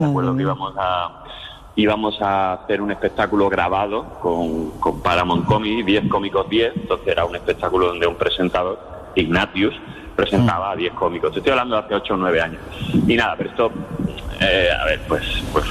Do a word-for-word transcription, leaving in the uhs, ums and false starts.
Me acuerdo que íbamos a íbamos a hacer un espectáculo grabado con, con Paramount Comics, diez cómicos diez, entonces era un espectáculo donde un presentador, Ignatius, presentaba a diez cómicos. Estoy hablando de hace ocho o nueve años. Y nada, pero esto, eh, a ver, pues, pues